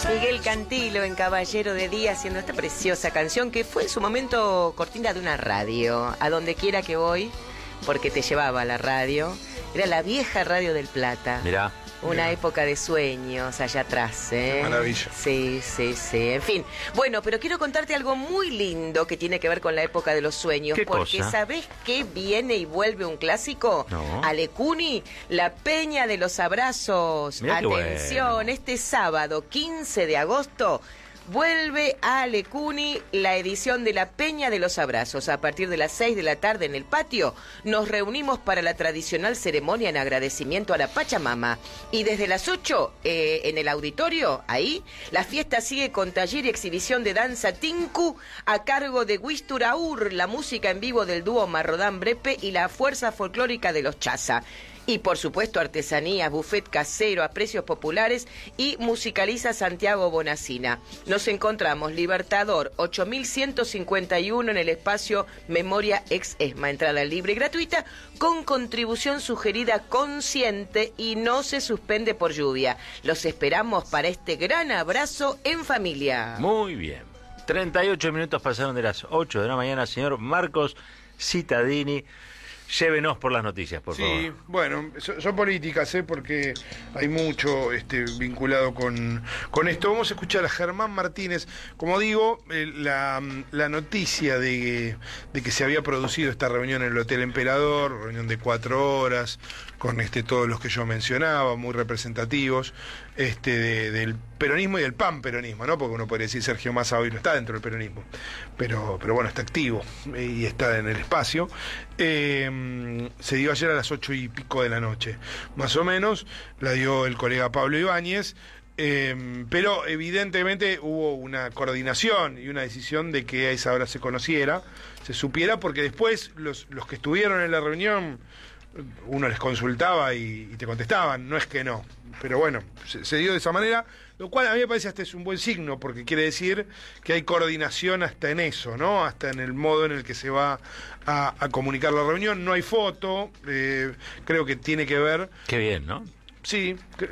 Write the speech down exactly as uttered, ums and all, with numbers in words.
Miguel Cantilo en Caballero de Día haciendo esta preciosa canción que fue en su momento cortina de una radio. A donde quiera que voy, porque te llevaba a la radio. Era la vieja Radio del Plata. Mirá. Una Mirá. época de sueños allá atrás, ¿eh? Qué maravilla. Sí, sí, sí. En fin. Bueno, pero quiero contarte algo muy lindo que tiene que ver con la época de los sueños. ¿Qué porque cosa? ¿sabés qué viene y vuelve un clásico? No. Alecuni, la Peña de los Abrazos. Mirá qué Atención, bueno. este sábado quince de agosto vuelve a Alecuni la edición de la Peña de los Abrazos. A partir de las seis de la tarde en el patio nos reunimos para la tradicional ceremonia en agradecimiento a la Pachamama. Y desde las ocho eh, en el auditorio, ahí, la fiesta sigue con taller y exhibición de danza Tinku a cargo de Huisturaur, la música en vivo del dúo Marrodán Brepe y la fuerza folclórica de los Chaza. Y por supuesto artesanías, buffet casero a precios populares y musicaliza Santiago Bonacina. Nos encontramos Libertador ocho mil ciento cincuenta y uno en el espacio Memoria Ex Esma. Entrada libre y gratuita con contribución sugerida consciente y no se suspende por lluvia. Los esperamos para este gran abrazo en familia. Muy bien. treinta y ocho minutos pasaron de las ocho de la mañana, señor Marcos Cittadini. Llévenos por las noticias, por Sí, favor. bueno, son, son políticas, ¿eh? Porque hay mucho este, vinculado con, con esto. Vamos a escuchar a Germán Martínez. Como digo, eh, la, la noticia de, de que se había producido esta reunión en el Hotel Emperador, reunión de cuatro horas, con este, todos los que yo mencionaba, muy representativos, este, de, del peronismo y del panperonismo, ¿no? Porque uno podría decir Sergio Massa hoy no está dentro del peronismo, pero, pero bueno, está activo y está en el espacio. Eh, se dio ayer a las ocho y pico de la noche, más o menos, la dio el colega Pablo Ibáñez, eh, pero evidentemente hubo una coordinación y una decisión de que a esa hora se conociera, se supiera, porque después los, los que estuvieron en la reunión, uno les consultaba y, y te contestaban, no es que no, pero bueno, se, se dio de esa manera, lo cual a mí me parece hasta es un buen signo, porque quiere decir que hay coordinación hasta en eso, ¿no? Hasta en el modo en el que se va a, a comunicar la reunión. No hay foto, eh, creo que tiene que ver... Qué bien, ¿no? Sí,